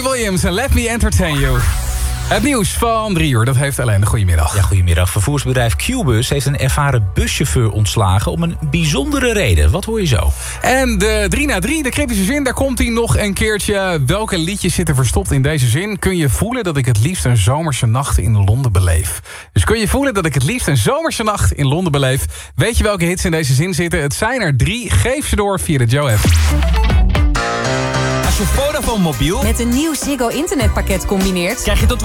Robbie Williams en Let Me Entertain You. Het nieuws van 3 uur, dat heeft Ellen. Goedemiddag. Ja, goedemiddag. Vervoersbedrijf Qbus heeft een ervaren buschauffeur ontslagen om een bijzondere reden. Wat hoor je zo? En de 3 na 3, de cryptische zin, daar komt hij nog een keertje. Welke liedjes zitten verstopt in deze zin? Kun je voelen dat ik het liefst een zomerse nacht in Londen beleef? Dus kun je voelen dat ik het liefst een zomerse nacht in Londen beleef? Weet je welke hits in deze zin zitten? Het zijn er 3. Geef ze door via de Joe-app. Als je Vodafone mobiel met een nieuw Ziggo internetpakket combineert, krijg je tot